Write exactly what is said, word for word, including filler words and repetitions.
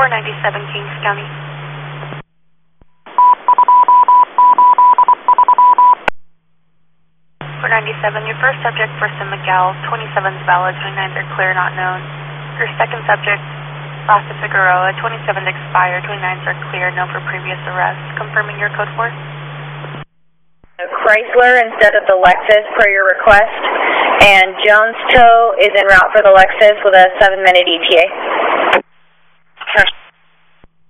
four ninety-seven Kings County. four ninety-seven, your first subject, First and McGall, twenty-seven is valid, twenty-nines are clear, not known. Your second subject, Lasta Figueroa, twenty-seven expired, twenty-nines are clear, known for previous arrest. Confirming your code four. Chrysler instead of the Lexus per your request, and Jones Tow is en route for the Lexus with a seven minute E T A.